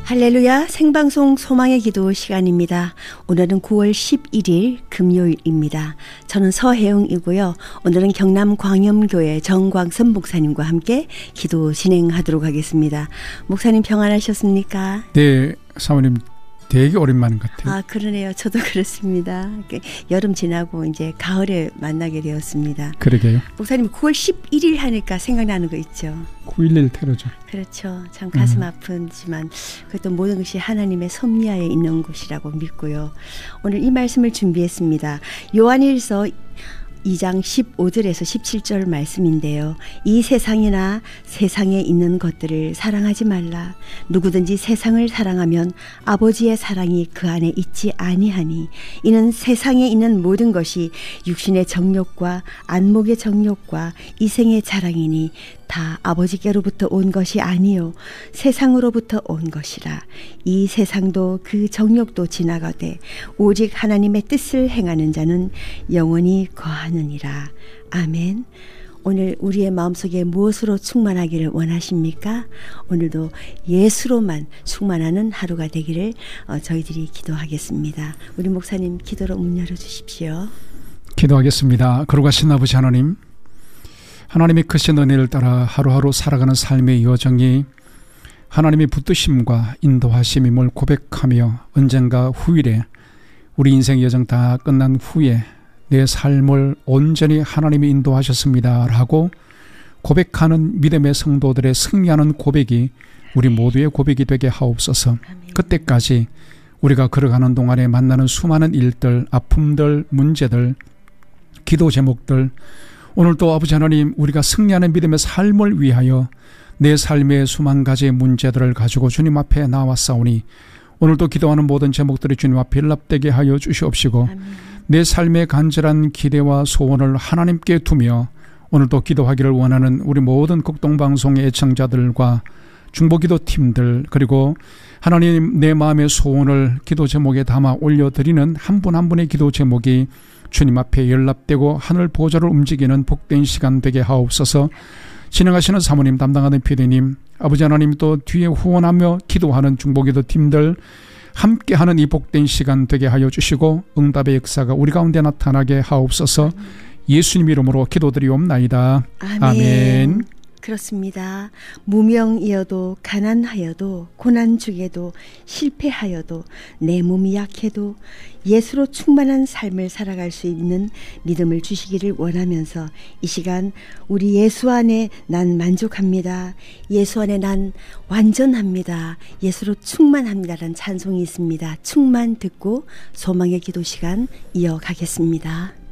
할렐루야, 생방송 소망의 기도 시간입니다. 오늘은 9월 11일 금요일입니다. 저는 서혜영이고요. 오늘은 경남 광염교회 정광선 목사님과 함께 기도 진행하도록 하겠습니다. 목사님 평안하셨습니까? 네, 사모님 되게 오랜만인 것 같아요. 아, 그러네요. 저도 그렇습니다. 여름 지나고 이제 가을에 만나게 되었습니다. 그러게요. 목사님 9월 11일 하니까 생각나는 거 있죠? 9.11 테러죠. 그렇죠. 참 가슴 아프지만 그것도 모든 것이 하나님의 섭리하에 있는 곳이라고 믿고요. 오늘 이 말씀을 준비했습니다. 요한일서 2장 15절에서 17절 말씀인데요. 이 세상이나 세상에 있는 것들을 사랑하지 말라. 누구든지 세상을 사랑하면 아버지의 사랑이 그 안에 있지 아니하니 이는 세상에 있는 모든 것이 육신의 정욕과 안목의 정욕과 이생의 자랑이니 다 아버지께로부터 온 것이 아니요 세상으로부터 온 것이라. 이 세상도 그 정욕도 지나가되 오직 하나님의 뜻을 행하는 자는 영원히 거하느니라. 아멘. 오늘 우리의 마음속에 무엇으로 충만하기를 원하십니까? 오늘도 예수로만 충만하는 하루가 되기를 저희들이 기도하겠습니다. 우리 목사님 기도로 문 열어주십시오. 기도하겠습니다. 거룩하신 아버지 하나님, 하나님의 크신 은혜를 따라 하루하루 살아가는 삶의 여정이 하나님의 붙드심과 인도하심임을 고백하며 언젠가 후일에 우리 인생 여정 다 끝난 후에 내 삶을 온전히 하나님이 인도하셨습니다 라고 고백하는 믿음의 성도들의 승리하는 고백이 우리 모두의 고백이 되게 하옵소서. 그때까지 우리가 걸어가는 동안에 만나는 수많은 일들, 아픔들, 문제들, 기도 제목들, 오늘도 아버지 하나님, 우리가 승리하는 믿음의 삶을 위하여 내 삶의 수만 가지의 문제들을 가지고 주님 앞에 나왔사오니 오늘도 기도하는 모든 제목들이 주님 앞에 연락되게 하여 주시옵시고 아멘. 내 삶의 간절한 기대와 소원을 하나님께 두며 오늘도 기도하기를 원하는 우리 모든 극동방송의 애청자들과 중보기도 팀들, 그리고 하나님 내 마음의 소원을 기도 제목에 담아 올려드리는 한 분 한 분의 기도 제목이 주님 앞에 연락되고 하늘 보좌를 움직이는 복된 시간 되게 하옵소서. 진행하시는 사모님, 담당하는 PD님, 아버지 하나님, 또 뒤에 후원하며 기도하는 중보기도 팀들 함께하는 이 복된 시간 되게 하여 주시고 응답의 역사가 우리 가운데 나타나게 하옵소서. 예수님 이름으로 기도드리옵나이다. 아멘. 그렇습니다. 무명이어도 가난하여도 고난 중에도 실패하여도 내 몸이 약해도 예수로 충만한 삶을 살아갈 수 있는 믿음을 주시기를 원하면서 이 시간 우리 예수 안에 난 만족합니다. 예수 안에 난 완전합니다. 예수로 충만합니다라는 찬송이 있습니다. 충만 듣고 소망의 기도 시간 이어가겠습니다.